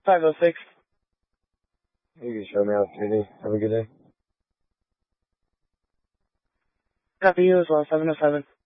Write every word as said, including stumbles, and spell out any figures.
five oh six. You can show me out, Judy. Have a good day. Copy you as well, seven oh seven.